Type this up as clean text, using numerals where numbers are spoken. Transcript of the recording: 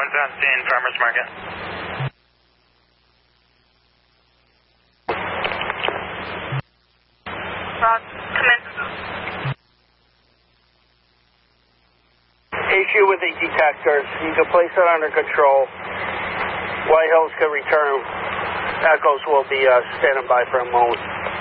southbound scene, Farmers Market. Come in. Issue with the detectors. You can place it under control. White Hills can return. Echoes will be standing by for a moment.